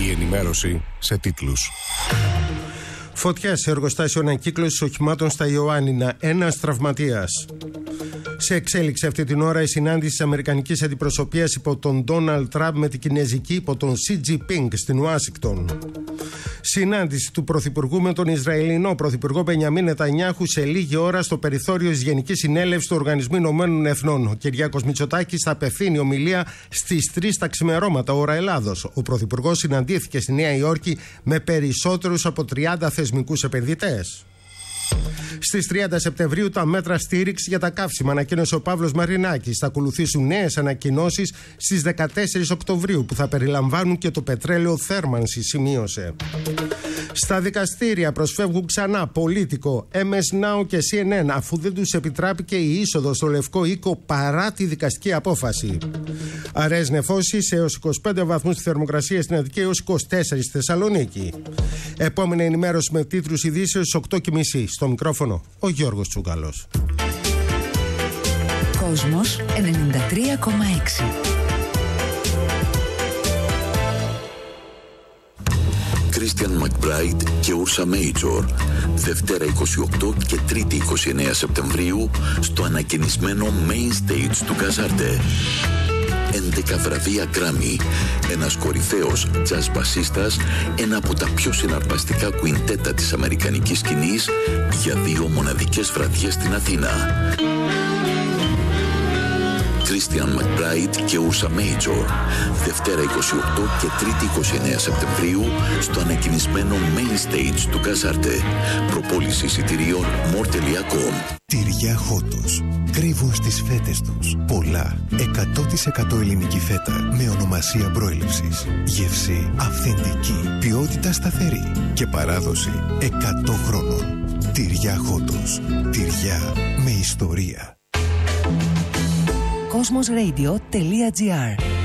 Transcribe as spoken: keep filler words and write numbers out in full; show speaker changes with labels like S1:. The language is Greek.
S1: Η ενημέρωση σε τίτλους.
S2: Φωτιά σε εργοστάσιο ανακύκλωσης οχημάτων στα Ιωάννινα. Ένας τραυματίας. Σε εξέλιξη αυτή την ώρα η συνάντηση της Αμερικανικής Αντιπροσωπείας υπό τον Ντόναλντ Τραμπ με την Κινέζικη υπό τον Σι Τζι Πινγκ στην Ουάσιγκτον. Συνάντηση του Πρωθυπουργού με τον Ισραηλινό Πρωθυπουργό Μπενιαμίν Νετανιάχου σε λίγη ώρα στο περιθώριο της Γενικής Συνέλευσης του Οργανισμού Ηνωμένων Εθνών. Ο Κυριάκος Μητσοτάκης θα απευθύνει ομιλία στις τρεις τα ξημερώματα ώρα Ελλάδος. Ο Πρωθυπουργός συναντήθηκε στη Νέα Υόρκη με περισσότερους από τριάντα θεσμικούς επενδυτές. Στις τριάντα Σεπτεμβρίου τα μέτρα στήριξη για τα καύσιμα, ανακοίνωσε ο Παύλος Μαρινάκης. Θα ακολουθήσουν νέες ανακοινώσεις στις δεκατέσσερις Οκτωβρίου που θα περιλαμβάνουν και το πετρέλαιο θέρμανση, σημείωσε. Στα δικαστήρια προσφεύγουν ξανά Πολίτικο, εμ ες Now και σι εν εν αφού δεν τους επιτράπηκε η είσοδο στο Λευκό Οίκο παρά τη δικαστική απόφαση. Αραιές νεφώσεις έως είκοσι πέντε βαθμούς στη θερμοκρασία στην Αττική έως είκοσι τέσσερα στη Θεσσαλονίκη. Επόμενη ενημέρωση με τίτλους ειδήσεως στις οκτώ και μισή. Στο μικρόφωνο ο Γιώργος Τσούγκαλος.
S3: Κόσμος ενενήντα τρία κόμμα έξι.
S4: Christian McBride και Ursa Major, Δευτέρα είκοσι οκτώ και Τρίτη είκοσι εννέα Σεπτεμβρίου στο ανακαινισμένο Main Stage του Καζάρτε. έντεκα βραβεία Grammy, ένας κορυφαίος jazz μπασίστας, ένα από τα πιο συναρπαστικά κουιντέτα της αμερικανικής σκηνής για δύο μοναδικές βραδιές στην Αθήνα. Christian McBride και Ursa Major, Δευτέρα είκοσι οκτώ και Τρίτη είκοσι εννέα Σεπτεμβρίου στο ανακαινισμένο Main Stage του Καζάρτε. Προπόληση εισιτηρίων more τελεία com.
S5: Τυριά Χότος. Κρύβουν στις φέτες τους πολλά εκατό τοις εκατό ελληνική φέτα με ονομασία προέλευσης. Γεύση αυθεντική, ποιότητα σταθερή και παράδοση εκατό χρόνων. Τυριά Χότος. Τυριά με ιστορία.
S3: κόσμος ρέιντιο τελεία τζι άρ